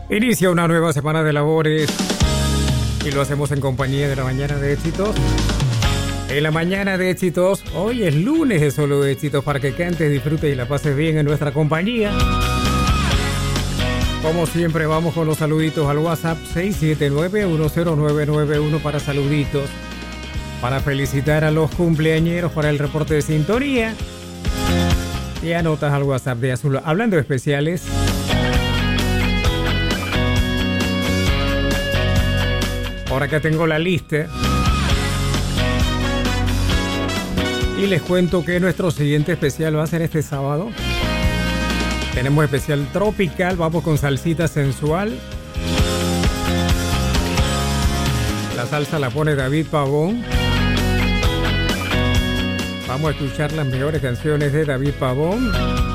Inicia una nueva semana de labores y lo hacemos en compañía de la Mañana de Éxitos. En la Mañana de Éxitos, hoy es lunes de solo éxitos para que cantes, disfrutes y la pases bien en nuestra compañía. Como siempre, vamos con los saluditos al WhatsApp 679-10991 para saluditos, para felicitar a los cumpleañeros, para el reporte de sintonía. Y anotas al WhatsApp de Azul. Hablando de especiales, por acá tengo la lista y les cuento que nuestro siguiente especial va a ser este sábado. Tenemos especial tropical, vamos con salsita sensual. La salsa la pone David Pavón. Vamos a escuchar las mejores canciones de David Pavón.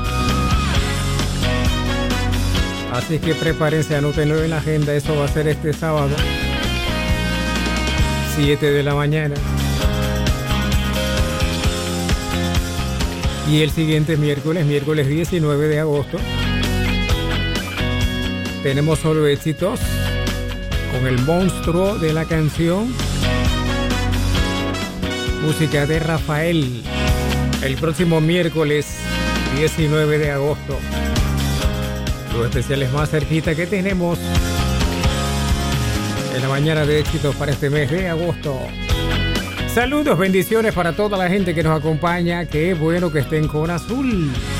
Así que prepárense, anótenlo en la agenda, eso va a ser este sábado, 7 de la mañana. Y el siguiente miércoles 19 de agosto, tenemos solo éxitos con el monstruo de la canción, música de Rafael. El próximo miércoles 19 de agosto, los especiales más cerquita que tenemos en la Mañana de Éxitos para este mes de agosto. Saludos, bendiciones para toda la gente que nos acompaña. Qué bueno que estén con Azul.